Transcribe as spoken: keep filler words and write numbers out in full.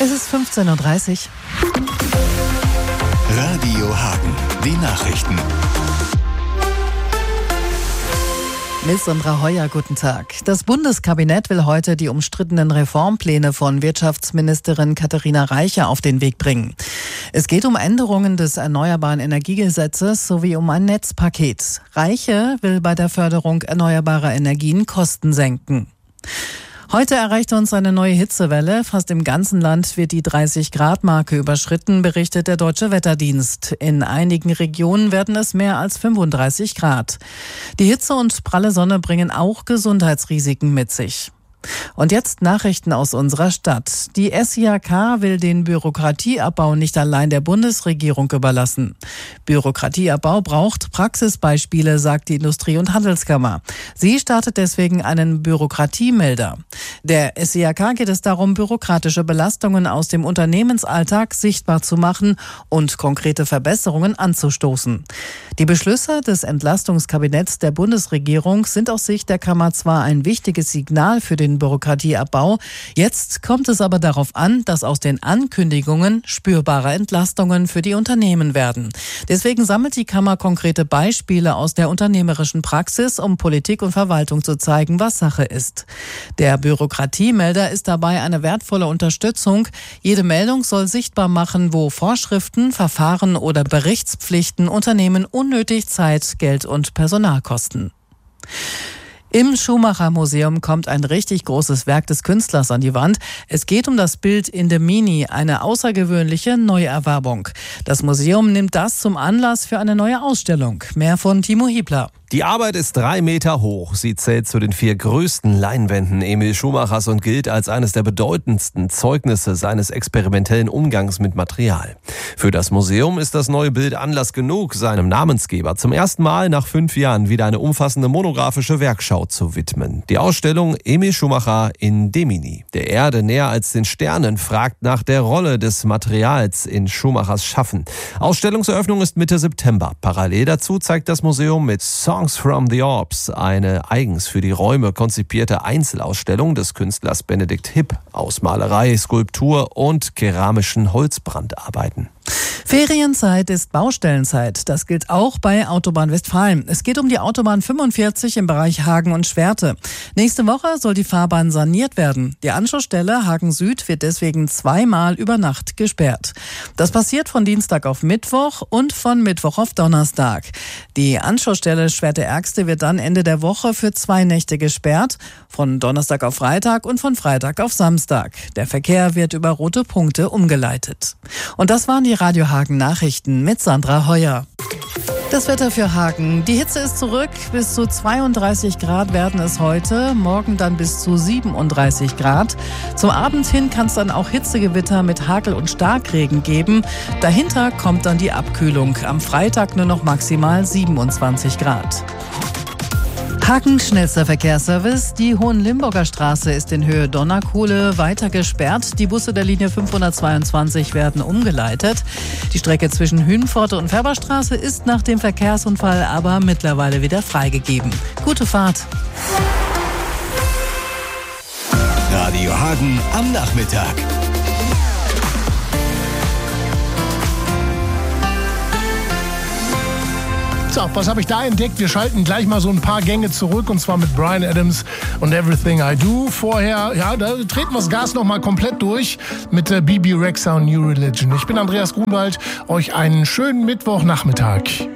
Es ist fünfzehn Uhr dreißig. Radio Hagen, die Nachrichten. Mit Sandra Heuer, guten Tag. Das Bundeskabinett will heute die umstrittenen Reformpläne von Wirtschaftsministerin Katharina Reiche auf den Weg bringen. Es geht um Änderungen des Erneuerbaren Energiegesetzes sowie um ein Netzpaket. Reiche will bei der Förderung erneuerbarer Energien Kosten senken. Heute erreicht uns eine neue Hitzewelle. Fast im ganzen Land wird die dreißig-Grad-Marke überschritten, berichtet der Deutsche Wetterdienst. In einigen Regionen werden es mehr als fünfunddreißig Grad. Die Hitze und pralle Sonne bringen auch Gesundheitsrisiken mit sich. Und jetzt Nachrichten aus unserer Stadt. Die S I H K will den Bürokratieabbau nicht allein der Bundesregierung überlassen. Bürokratieabbau braucht Praxisbeispiele, sagt die Industrie- und Handelskammer. Sie startet deswegen einen Bürokratiemelder. Der S I H K geht es darum, bürokratische Belastungen aus dem Unternehmensalltag sichtbar zu machen und konkrete Verbesserungen anzustoßen. Die Beschlüsse des Entlastungskabinetts der Bundesregierung sind aus Sicht der Kammer zwar ein wichtiges Signal für den Bürokratieabbau. Jetzt kommt es aber darauf an, dass aus den Ankündigungen spürbare Entlastungen für die Unternehmen werden. Deswegen sammelt die Kammer konkrete Beispiele aus der unternehmerischen Praxis, um Politik und Verwaltung zu zeigen, was Sache ist. Der Bürokratiemelder ist dabei eine wertvolle Unterstützung. Jede Meldung soll sichtbar machen, wo Vorschriften, Verfahren oder Berichtspflichten Unternehmen unnötig Zeit, Geld und Personal kosten. Im Schumacher-Museum kommt ein richtig großes Werk des Künstlers an die Wand. Es geht um das Bild In the Mini, eine außergewöhnliche Neuerwerbung. Das Museum nimmt das zum Anlass für eine neue Ausstellung. Mehr von Timo Hiebler. Die Arbeit ist drei Meter hoch. Sie zählt zu den vier größten Leinwänden Emil Schumachers und gilt als eines der bedeutendsten Zeugnisse seines experimentellen Umgangs mit Material. Für das Museum ist das neue Bild Anlass genug, seinem Namensgeber zum ersten Mal nach fünf Jahren wieder eine umfassende monografische Werkschau zu widmen. Die Ausstellung Emil Schumacher in the Mini. Der Erde näher als den Sternen fragt nach der Rolle des Materials in Schumachers Schaffen. Ausstellungseröffnung ist Mitte September. Parallel dazu zeigt das Museum mit Songs from the Orbs eine eigens für die Räume konzipierte Einzelausstellung des Künstlers Benedikt Hipp aus Malerei, Skulptur und keramischen Holzbrandarbeiten. Ferienzeit ist Baustellenzeit. Das gilt auch bei Autobahn Westfalen. Es geht um die Autobahn fünfundvierzig im Bereich Hagen und Schwerte. Nächste Woche soll die Fahrbahn saniert werden. Die Anschlussstelle Hagen Süd wird deswegen zweimal über Nacht gesperrt. Das passiert von Dienstag auf Mittwoch und von Mittwoch auf Donnerstag. Die Anschlussstelle Schwerte-Ärgste wird dann Ende der Woche für zwei Nächte gesperrt. Von Donnerstag auf Freitag und von Freitag auf Samstag. Der Verkehr wird über rote Punkte umgeleitet. Und das waren die Radio Hagen Nachrichten mit Sandra Heuer. Das Wetter für Hagen. Die Hitze ist zurück. Bis zu zweiunddreißig Grad werden es heute. Morgen dann bis zu siebenunddreißig Grad. Zum Abend hin kann es dann auch Hitzegewitter mit Hagel und Starkregen geben. Dahinter kommt dann die Abkühlung. Am Freitag nur noch maximal siebenundzwanzig Grad. Hagen schnellster Verkehrsservice. Die Hohenlimburger Straße ist in Höhe Donnerkohle weiter gesperrt. Die Busse der Linie fünfhundertzweiundzwanzig werden umgeleitet. Die Strecke zwischen Hünenpforte und Färberstraße ist nach dem Verkehrsunfall aber mittlerweile wieder freigegeben. Gute Fahrt. Radio Hagen am Nachmittag. So, was habe ich da entdeckt? Wir schalten gleich mal so ein paar Gänge zurück und zwar mit Bryan Adams und Everything I Do. Vorher, ja, da treten wir das Gas nochmal komplett durch mit äh, B B Rexha und New Religion. Ich bin Andreas Grunwald, euch einen schönen Mittwochnachmittag.